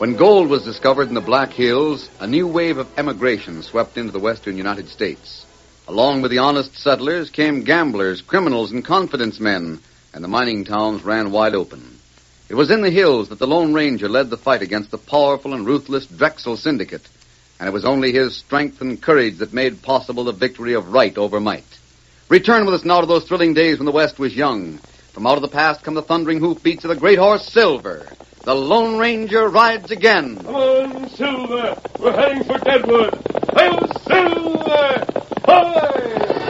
When gold was discovered in the Black Hills, a new wave of emigration swept into the western United States. Along with the honest settlers came gamblers, criminals, and confidence men, and the mining towns ran wide open. It was in the hills that the Lone Ranger led the fight against the powerful and ruthless Drexel Syndicate, and it was only his strength and courage that made possible the victory of right over might. Return with us now to those thrilling days when the West was young. From out of the past come the thundering hoofbeats of the great horse Silver. The Lone Ranger rides again. Come on, Silver. We're heading for Deadwood. Hail, Silver! Hi!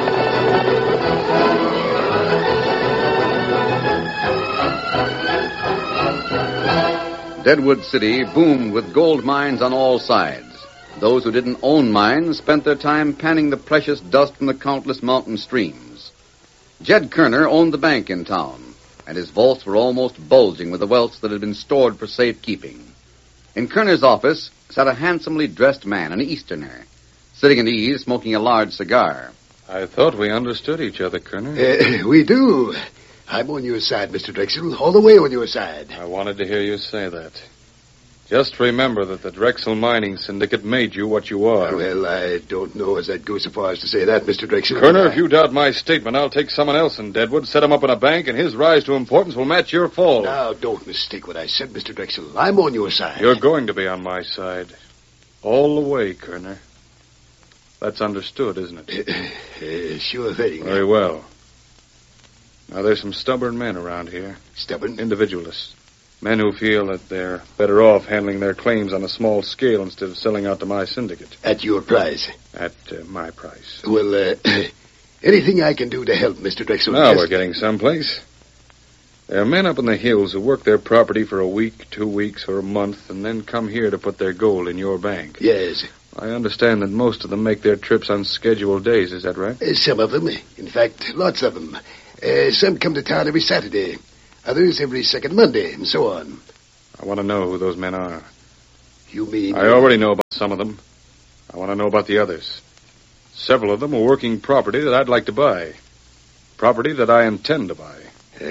Deadwood City boomed with gold mines on all sides. Those who didn't own mines spent their time panning the precious dust from the countless mountain streams. Jed Kerner owned the bank in town, and his vaults were almost bulging with the wealth that had been stored for safekeeping. In Kerner's office sat a handsomely dressed man, an Easterner, sitting at ease, smoking a large cigar. I thought we understood each other, Kerner. We do. I'm on your side, Mr. Drexel, all the way on your side. I wanted to hear you say that. Just remember that the Drexel Mining Syndicate made you what you are. Well, I don't know as I'd go so far as to say that, Mr. Drexel. Kerner, if you doubt my statement, I'll take someone else in Deadwood, set him up in a bank, and his rise to importance will match your fall. Now, don't mistake what I said, Mr. Drexel. I'm on your side. You're going to be on my side. All the way, Kerner. That's understood, isn't it? Sure thing. Very well. Now, there's some stubborn men around here. Stubborn? Individualists. Men who feel that they're better off handling their claims on a small scale instead of selling out to my syndicate. At your price? At my price. Well, anything I can do to help, Mr. Drexel? Now we're getting someplace. There are men up in the hills who work their property for a week, 2 weeks, or a month, and then come here to put their gold in your bank. Yes. I understand that most of them make their trips on scheduled days, is that right? Some of them. In fact, lots of them. Some come to town every Saturday. Others every second Monday, and so on. I want to know who those men are. You mean... I already know about some of them. I want to know about the others. Several of them are working property that I'd like to buy. Property that I intend to buy.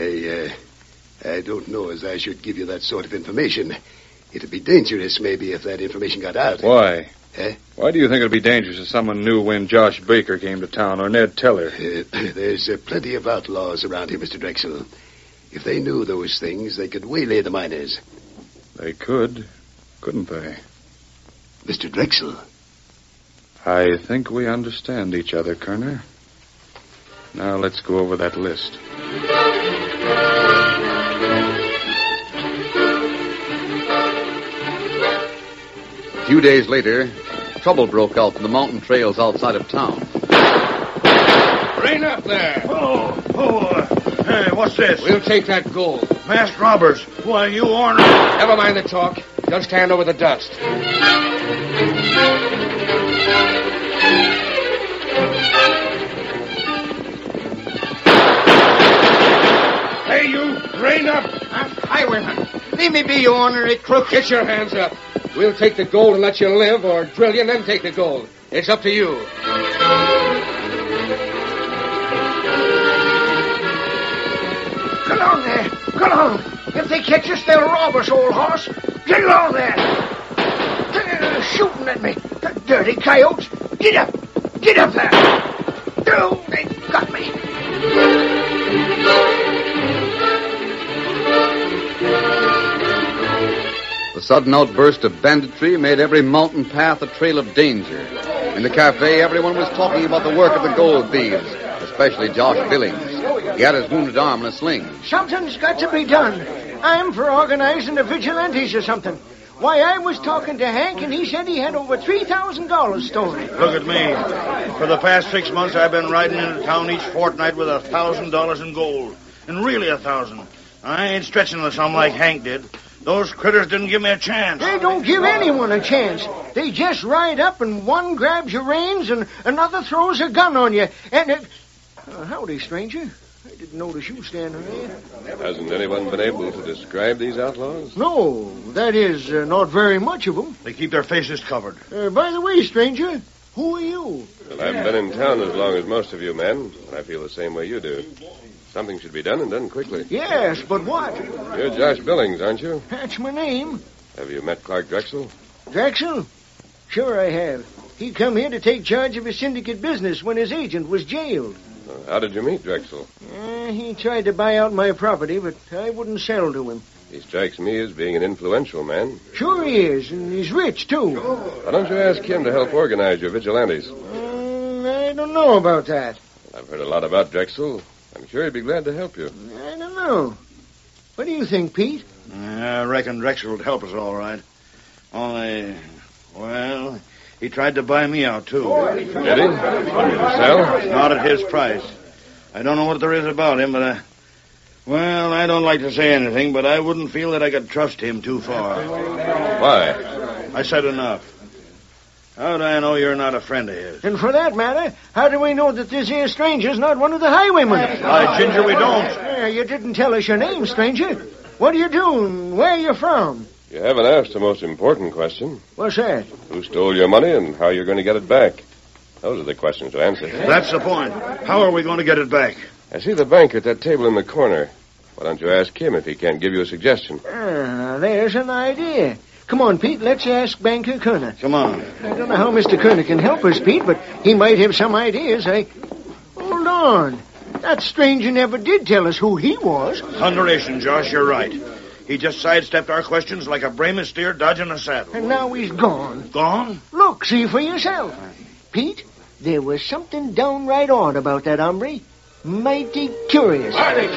I don't know as I should give you that sort of information. It'd be dangerous, maybe, if that information got out. Why? Eh? Why do you think it'd be dangerous if someone knew when Josh Baker came to town, or Ned Teller? There's plenty of outlaws around here, Mr. Drexel. If they knew those things, they could waylay the miners. They could, couldn't they? Mr. Drexel. I think we understand each other, Kerner. Now let's go over that list. A few days later, trouble broke out in the mountain trails outside of town. Rain up there. Hey, what's this? We'll take that gold. Masked robbers. Why, you ornery. Never mind the talk. Just hand over the dust. Hey, you, rain up. I'm highwayman. Leave me be, you ornery crook. Get your hands up. We'll take the gold and let you live, or drill you and then take the gold. It's up to you. Get on there. Get on. If they catch us, they'll rob us, old horse. Get along there. They're shooting at me. The dirty coyotes. Get up. Get up there. Oh, they got me. The sudden outburst of banditry made every mountain path a trail of danger. In the cafe, everyone was talking about the work of the gold thieves, especially Josh Billings. He had his wounded arm in a sling. Something's got to be done. I'm for organizing the vigilantes or something. Why, I was talking to Hank, and he said he had over $3,000 stolen. Look at me. For the past 6 months, I've been riding into town each fortnight with $1,000 in gold. And really 1,000. I ain't stretching the sum like Hank did. Those critters didn't give me a chance. They don't give anyone a chance. They just ride up and one grabs your reins and another throws a gun on you. And howdy, stranger. I didn't notice you standing there. Hasn't anyone been able to describe these outlaws? No, that is, not very much of them. They keep their faces covered. By the way, stranger, who are you? Well, I've been in town as long as most of you men, and I feel the same way you do. Something should be done, and done quickly. Yes, but what? You're Josh Billings, aren't you? That's my name. Have you met Clark Drexel? Drexel? Sure I have. He come here to take charge of his syndicate business when his agent was jailed. How did you meet Drexel? He tried to buy out my property, but I wouldn't sell to him. He strikes me as being an influential man. Sure he is, and he's rich, too. Why don't you ask him to help organize your vigilantes? I don't know about that. I've heard a lot about Drexel. I'm sure he'd be glad to help you. I don't know. What do you think, Pete? I reckon Drexel would help us all right. Only, well, he tried to buy me out, too. Did he? Sell? Not at his price. I don't know what there is about him, but well, I don't like to say anything, but I wouldn't feel that I could trust him too far. Why? I said enough. How do I know you're not a friend of his? And for that matter, how do we know that this here stranger's not one of the highwaymen? Why, Ginger, we don't. You didn't tell us your name, stranger. What are you doing? Where are you from? You haven't asked the most important question. What's that? Who stole your money and how you're going to get it back? Those are the questions to answer. That's the point. How are we going to get it back? I see the banker at that table in the corner. Why don't you ask him if he can't give you a suggestion? There's an idea. Come on, Pete, let's ask Banker Kerner. Come on. I don't know how Mr. Kerner can help us, Pete, but he might have some ideas. Hold on. That stranger never did tell us who he was. Thunderation, Josh, you're right. He just sidestepped our questions like a brayman steer dodging a saddle. And now he's gone. Gone? Look, see for yourself. Pete, there was something downright odd about that hombre. Mighty curious.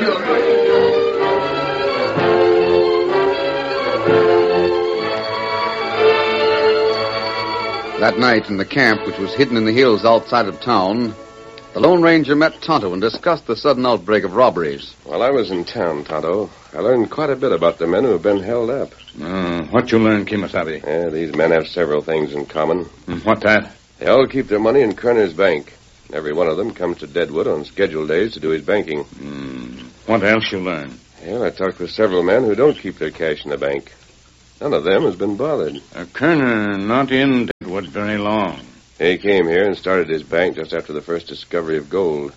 That night in the camp, which was hidden in the hills outside of town, the Lone Ranger met Tonto and discussed the sudden outbreak of robberies. While I was in town, Tonto, I learned quite a bit about the men who have been held up. What you learn, Kimasabi? These men have several things in common. What that? They all keep their money in Kerner's bank. Every one of them comes to Deadwood on scheduled days to do his banking. What else you learn? Well, I talked with several men who don't keep their cash in the bank. None of them has been bothered. Kerner not in Deadwood very long. He came here and started his bank just after the first discovery of gold.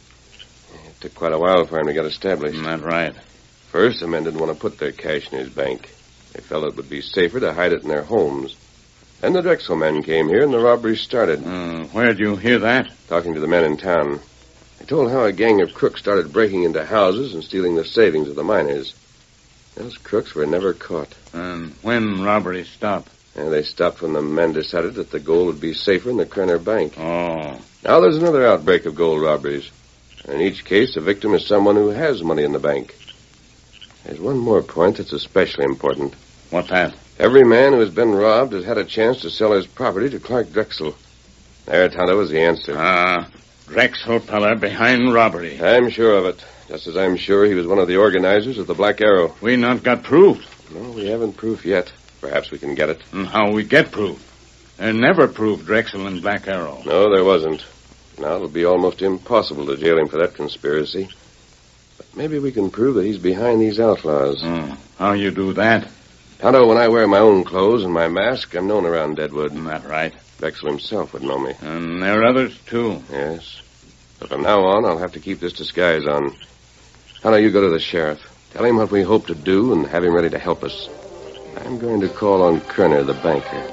It took quite a while for him to get established. That's right. First, the men didn't want to put their cash in his bank. They felt it would be safer to hide it in their homes. Then the Drexel men came here and the robberies started. Where'd you hear that? Talking to the men in town. They told how a gang of crooks started breaking into houses and stealing the savings of the miners. Those crooks were never caught. And when robberies stopped? They stopped when the men decided that the gold would be safer in the Kerner bank. Oh. Now there's another outbreak of gold robberies. In each case, the victim is someone who has money in the bank. There's one more point that's especially important. What's that? Every man who has been robbed has had a chance to sell his property to Clark Drexel. There, Tonto, is the answer. Drexel feller behind robbery. I'm sure of it. Just as I'm sure he was one of the organizers of the Black Arrow. We not got proof. No, we haven't proof yet. Perhaps we can get it. And how we get proof? There never proved Drexel and Black Arrow. No, there wasn't. Now it'll be almost impossible to jail him for that conspiracy. But maybe we can prove that he's behind these outlaws. How you do that? Tonto, when I wear my own clothes and my mask, I'm known around Deadwood. That right. Drexel himself would know me. And there are others, too. Yes. But from now on, I'll have to keep this disguise on. Tonto, you go to the sheriff. Tell him what we hope to do and have him ready to help us. I'm going to call on Kerner, the banker.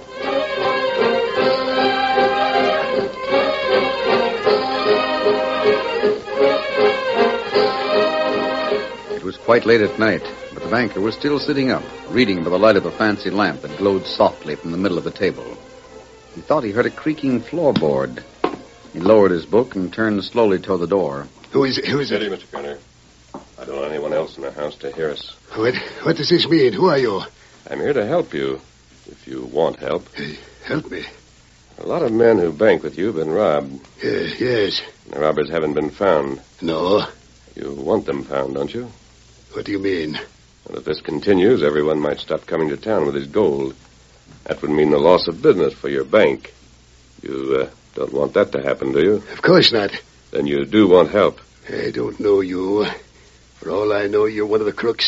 It was quite late at night, but the banker was still sitting up, reading by the light of a fancy lamp that glowed softly from the middle of the table. He thought he heard a creaking floorboard. He lowered his book and turned slowly toward the door. Who is it? Steady, Mr. Kerner. I don't want anyone else in the house to hear us. What does this mean? Who are you? I'm here to help you, if you want help. Help me. A lot of men who bank with you have been robbed. Yes. The robbers haven't been found. No. You want them found, don't you? What do you mean? Well, if this continues, everyone might stop coming to town with his gold. That would mean the loss of business for your bank. You don't want that to happen, do you? Of course not. Then you do want help. I don't know you. For all I know, you're one of the crooks.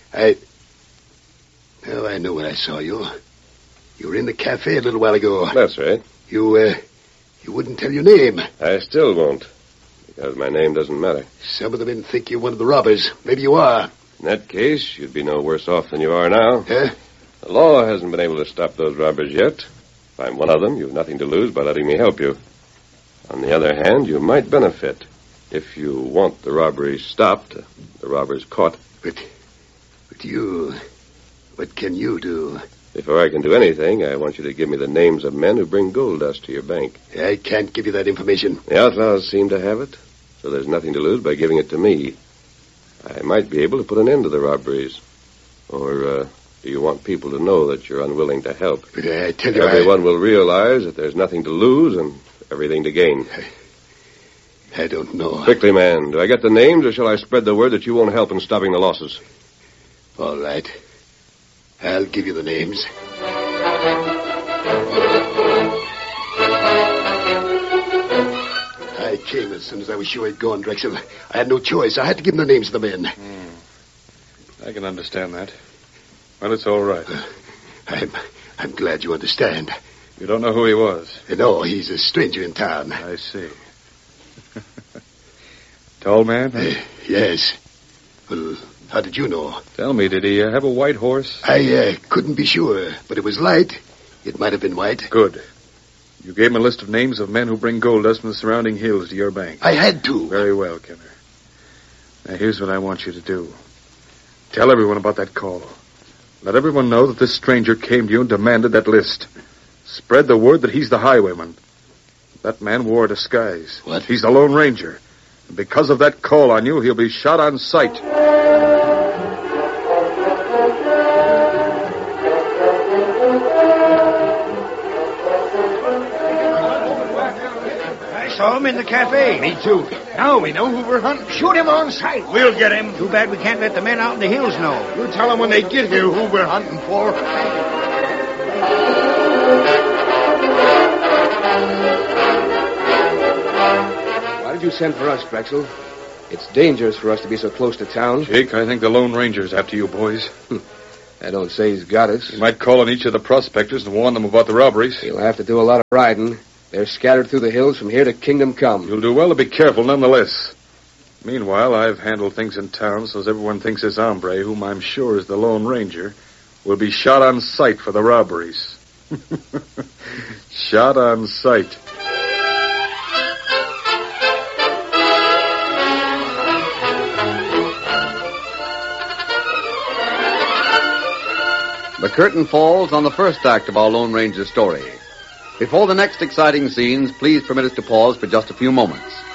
Now I know when I saw you. You were in the cafe a little while ago. That's right. You wouldn't tell your name. I still won't, because my name doesn't matter. Some of the men think you're one of the robbers. Maybe you are. In that case, you'd be no worse off than you are now. Huh? The law hasn't been able to stop those robbers yet. If I'm one of them, you've nothing to lose by letting me help you. On the other hand, you might benefit. If you want the robbery stopped, the robbers caught. But you... What can you do? Before I can do anything, I want you to give me the names of men who bring gold dust to your bank. I can't give you that information. The outlaws seem to have it, so there's nothing to lose by giving it to me. I might be able to put an end to the robberies. Or, do you want people to know that you're unwilling to help? But I tell you... Everyone will realize that there's nothing to lose and everything to gain. I don't know. Quickly, man. Do I get the names, or shall I spread the word that you won't help in stopping the losses? All right. I'll give you the names. I came as soon as I was sure he'd gone, Drexel. I had no choice. I had to give him the names of the men. I can understand that. Well, it's all right. I'm glad you understand. You don't know who he was? No, he's a stranger in town. I see. Tall man? Yes. Well, how did you know? Tell me, did he have a white horse? I couldn't be sure, but it was light. It might have been white. Good. You gave him a list of names of men who bring gold dust from the surrounding hills to your bank. I had to. Very well, Kenner. Now, here's what I want you to do. Tell everyone about that call. Let everyone know that this stranger came to you and demanded that list. Spread the word that he's the highwayman. That man wore a disguise. What? He's the Lone Ranger. And because of that call on you, he'll be shot on sight. I saw him in the cafe. Me too. Now we know who we're hunting. Shoot him on sight. We'll get him. Too bad we can't let the men out in the hills know. You tell them when they get here who we're hunting for. Why did you send for us, Drexel? It's dangerous for us to be so close to town. Jake, I think the Lone Ranger's after you boys. I don't say he's got us. He might call on each of the prospectors and warn them about the robberies. He'll have to do a lot of riding. They're scattered through the hills from here to Kingdom Come. You'll do well to be careful nonetheless. Meanwhile, I've handled things in town so as everyone thinks this hombre, whom I'm sure is the Lone Ranger, will be shot on sight for the robberies. Shot on sight. The curtain falls on the first act of our Lone Ranger story. Before the next exciting scenes, please permit us to pause for just a few moments.